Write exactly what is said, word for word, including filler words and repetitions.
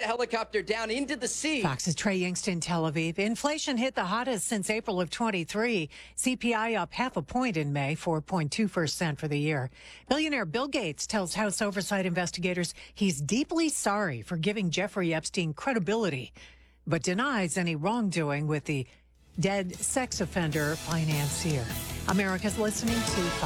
helicopter down into the sea. Fox's Trey Yingst in Tel Aviv. Inflation hit the hottest since April of twenty-three. C P I up half a point in May, four point two percent for the year. Billionaire Bill Gates tells House oversight investigators he's deeply sorry for giving Jeffrey Epstein credibility, but denies any wrongdoing with the dead sex offender financier. America's listening to Fox.